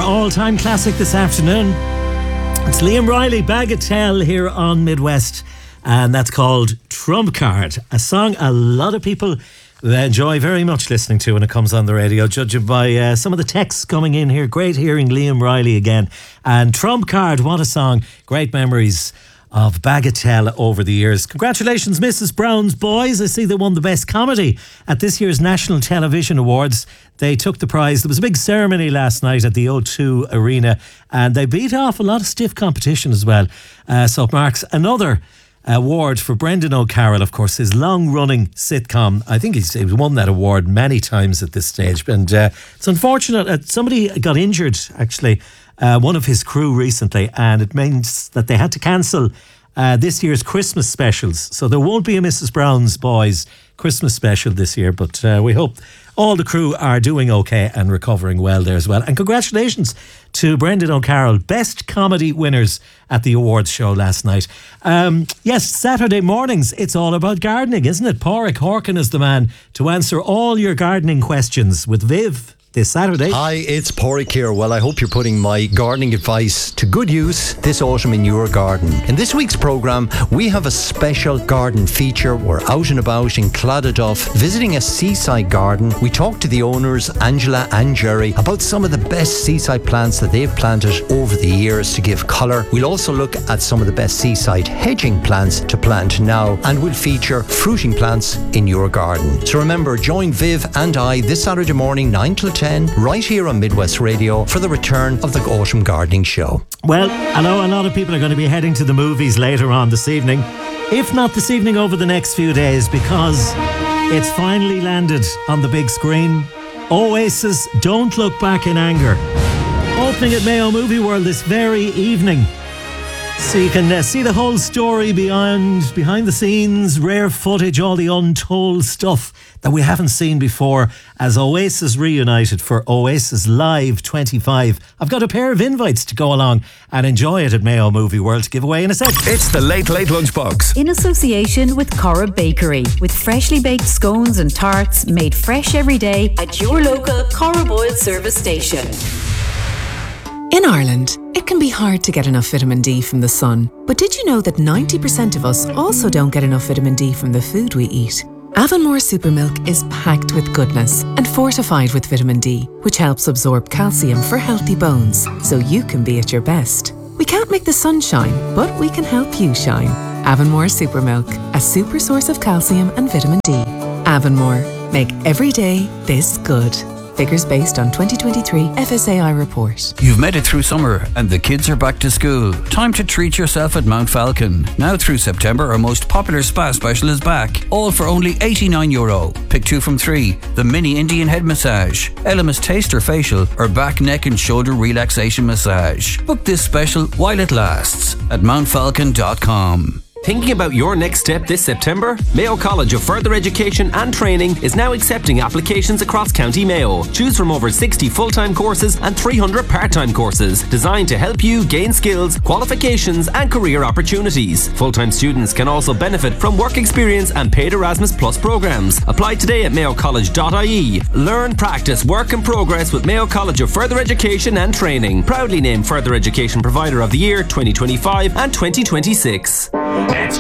all-time classic this afternoon. It's Liam Riley, Bagatelle here on Midwest, and that's called Trump Card, a song a lot of people enjoy very much listening to when it comes on the radio, judging by some of the texts coming in here. Great hearing Liam Riley again. And Trump Card, what a song. Great memories of Bagatelle over the years. Congratulations, Mrs. Brown's Boys. I see they won the Best Comedy at this year's National Television Awards. They took the prize. There was a big ceremony last night at the O2 Arena, and they beat off a lot of stiff competition as well. So it marks another award for Brendan O'Carroll, of course, his long-running sitcom. I think he's won that award many times at this stage. And it's unfortunate. Somebody got injured, actually, one of his crew recently, and it means that they had to cancel this year's Christmas specials. So there won't be a Mrs. Brown's Boys Christmas special this year, but we hope all the crew are doing okay and recovering well there as well. And congratulations to Brendan O'Carroll, Best Comedy winners at the awards show last night. Yes, Saturday mornings, it's all about gardening, isn't it? Pádraig Horkin is the man to answer all your gardening questions with Viv this Saturday. Hi, it's Pádraig here. Well, I hope you're putting my gardening advice to good use this autumn in your garden. In this week's programme, we have a special garden feature. We're out and about in Clonadduff, visiting a seaside garden. We talk to the owners, Angela and Jerry, about some of the best seaside plants that they've planted over the years to give colour. We'll also look at some of the best seaside hedging plants to plant now, and we'll feature fruiting plants in your garden. So remember, join Viv and I this Saturday morning, 9 till 10, right here on Midwest Radio for the return of the Autumn Gardening Show. Well, I know a lot of people are going to be heading to the movies later on this evening, if not this evening, over the next few days, because it's finally landed on the big screen. Oasis, Don't Look Back in Anger, opening at Mayo Movie World this very evening. So you can see the whole story behind the scenes, rare footage, all the untold stuff that we haven't seen before as Oasis reunited for Oasis Live 25. I've got a pair of invites to go along and enjoy it at Mayo Movie World to give away in a sec. It's the Late Late Lunchbox. In association with Cora Bakery, with freshly baked scones and tarts made fresh every day at your local Cora Boyle service station. In Ireland, it can be hard to get enough vitamin D from the sun. But did you know that 90% of us also don't get enough vitamin D from the food we eat? Avonmore Supermilk is packed with goodness and fortified with vitamin D, which helps absorb calcium for healthy bones, so you can be at your best. We can't make the sun shine, but we can help you shine. Avonmore Supermilk, a super source of calcium and vitamin D. Avonmore, make every day this good. Figures based on 2023 FSAI report. You've made it through summer and the kids are back to school. Time to treat yourself at Mount Falcon. Now through September, our most popular spa special is back. All for only €89. Pick 2 from 3. The mini Indian head massage, Elemis taster facial, or back, neck and shoulder relaxation massage. Book this special while it lasts at mountfalcon.com. Thinking about your next step this September? Mayo College of Further Education and Training is now accepting applications across County Mayo. Choose from over 60 full-time courses and 300 part-time courses designed to help you gain skills, qualifications and career opportunities. Full-time students can also benefit from work experience and paid Erasmus Plus programs. Apply today at mayocollege.ie. Learn, practice, work and progress with Mayo College of Further Education and Training. Proudly named Further Education Provider of the Year 2025 and 2026.